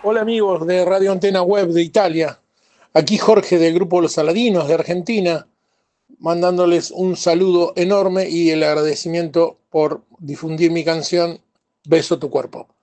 Hola amigos de Radio Antena Web de Italia. Aquí Jorge del Grupo Los Aladinos de Argentina, mandándoles un saludo enorme y el agradecimiento por difundir mi canción Beso tu cuerpo.